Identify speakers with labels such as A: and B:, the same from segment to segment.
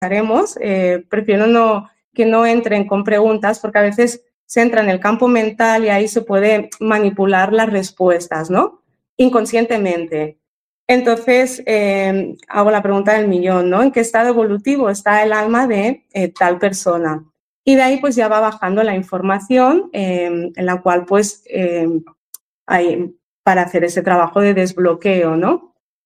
A: haremos, prefiero que no entren con preguntas porque a veces se entra en el campo mental y ahí se puede manipular las respuestas, ¿no? Inconscientemente. Entonces, hago la pregunta del millón, ¿no? ¿En qué estado evolutivo está el alma de tal persona? Y de ahí pues ya va bajando la información en la cual pues hay para hacer ese trabajo de desbloqueo, ¿no?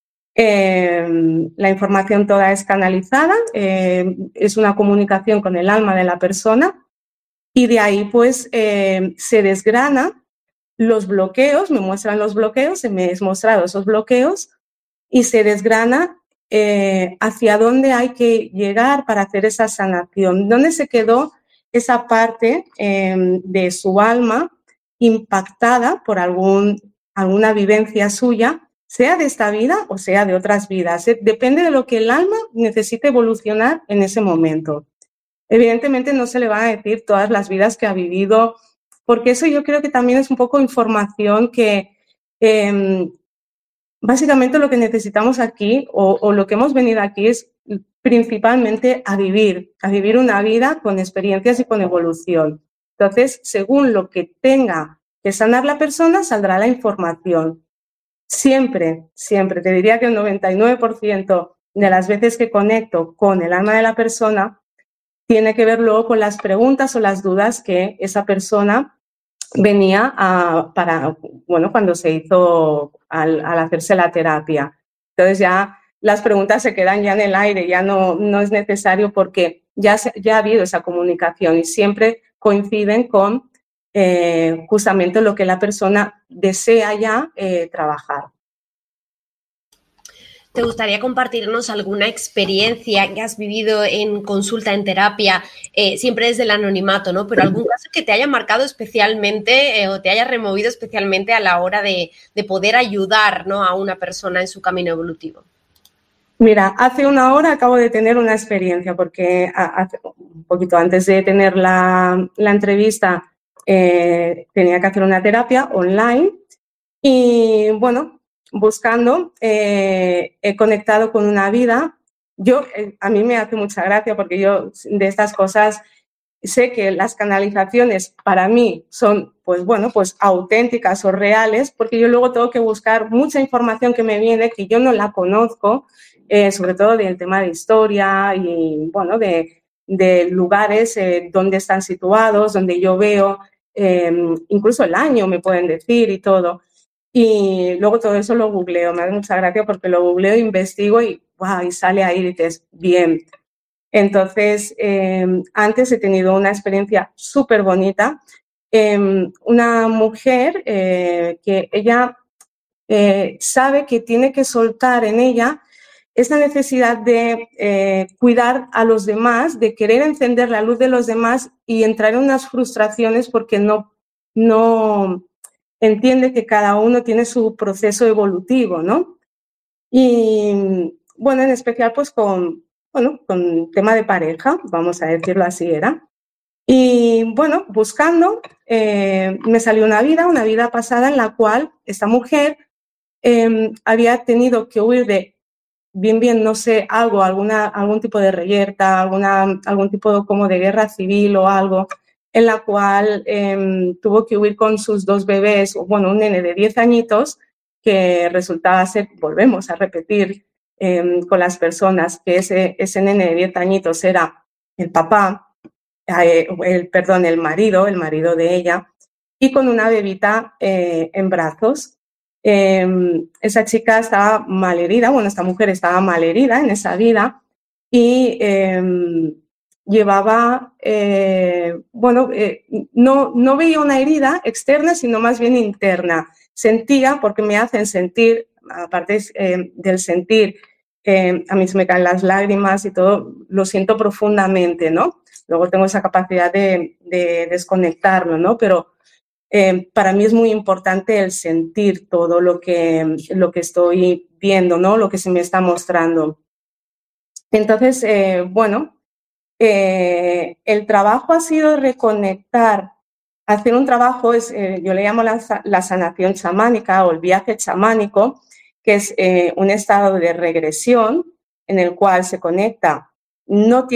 A: La información toda es canalizada, es una comunicación con el alma de la persona y de ahí pues se desgrana los bloqueos, me muestran los bloqueos, se me han mostrado esos bloqueos y se desgrana hacia dónde hay que llegar para hacer esa sanación, dónde se quedó esa parte de su alma impactada por alguna vivencia suya, sea de esta vida o sea de otras vidas. Depende de lo que el alma necesite evolucionar en ese momento. Evidentemente no se le van a decir todas las vidas que ha vivido, porque eso yo creo que también es un poco información que básicamente lo que necesitamos aquí o lo que hemos venido aquí es principalmente a vivir una vida con experiencias y con evolución. Entonces, según lo que tenga que sanar la persona, saldrá la información. Siempre, siempre, te diría que el 99% de las veces que conecto con el alma de la persona tiene que ver luego con las preguntas o las dudas que esa persona venía cuando se hizo al hacerse la terapia. Entonces ya las preguntas se quedan ya en el aire, ya no es necesario porque ya ha habido esa comunicación y siempre coinciden con justamente lo que la persona desea ya trabajar.
B: ¿Te gustaría compartirnos alguna experiencia que has vivido en consulta, en terapia, siempre desde el anonimato, ¿no? Pero algún caso que te haya marcado especialmente o te haya removido especialmente a la hora de poder ayudar, ¿no?, a una persona en su camino evolutivo?
A: Mira, hace una hora acabo de tener una experiencia porque un poquito antes de tener la entrevista tenía que hacer una terapia online y bueno, buscando he conectado con una vida. A mí me hace mucha gracia porque yo de estas cosas sé que las canalizaciones para mí son pues auténticas o reales porque yo luego tengo que buscar mucha información que me viene que yo no la conozco, sobre todo del tema de historia y bueno, de lugares donde están situados, donde yo veo, incluso el año me pueden decir y todo. Y luego todo eso lo googleo, me hace mucha gracia porque lo googleo, investigo y, wow, y sale ahí y dices, bien. Entonces, antes he tenido una experiencia súper bonita. Una mujer que ella sabe que tiene que soltar en ella esa necesidad de cuidar a los demás, de querer encender la luz de los demás y entrar en unas frustraciones porque no entiende que cada uno tiene su proceso evolutivo, ¿no? Y bueno, en especial pues con tema de pareja, vamos a decirlo así era. Y bueno, buscando, me salió una vida pasada en la cual esta mujer había tenido que huir de, no sé, algún tipo de reyerta, algún tipo como de guerra civil o algo, en la cual tuvo que huir con sus dos bebés, bueno, un nene de 10 añitos, que resultaba ser, volvemos a repetir con las personas, que ese nene de 10 añitos era el papá, el marido de ella, y con una bebita en brazos. Esa chica estaba malherida, esta mujer estaba malherida en esa vida y llevaba, no veía una herida externa, sino más bien interna. Sentía, porque me hacen sentir, aparte del sentir, a mí se me caen las lágrimas y todo, lo siento profundamente, ¿no? Luego tengo esa capacidad de desconectarlo, ¿no? Pero para mí es muy importante el sentir todo lo que estoy viendo, ¿no? Lo que se me está mostrando. Entonces, el trabajo ha sido reconectar, hacer un trabajo, yo le llamo la sanación chamánica o el viaje chamánico, que es un estado de regresión en el cual se conecta no